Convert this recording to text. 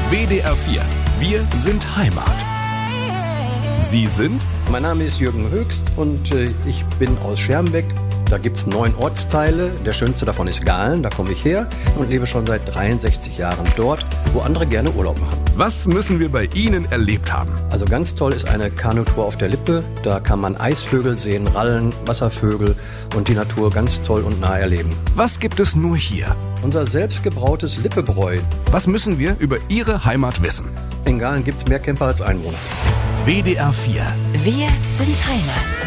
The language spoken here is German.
WDR 4. Wir sind Heimat. Sie sind? Mein Name ist Jürgen Höchst und ich bin aus Schermbeck. Da gibt es 9 Ortsteile. Der schönste davon ist Gahlen, da komme ich her und lebe schon seit 63 Jahren dort, wo andere gerne Urlaub machen. Was müssen wir bei Ihnen erlebt haben? Also ganz toll ist eine Kanutour auf der Lippe. Da kann man Eisvögel sehen, Rallen, Wasservögel und die Natur ganz toll und nah erleben. Was gibt es nur hier? Unser selbstgebrautes Lippebräu. Was müssen wir über Ihre Heimat wissen? In Gahlen gibt es mehr Camper als Einwohner. WDR 4. Wir sind Heimat.